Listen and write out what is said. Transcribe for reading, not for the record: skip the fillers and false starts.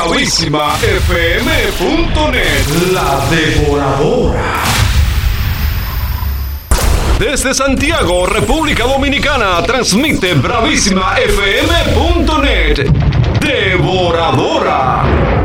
bravísimafm.net. La Devoradora. Desde Santiago, República Dominicana, transmite bravísimafm.net. Devoradora.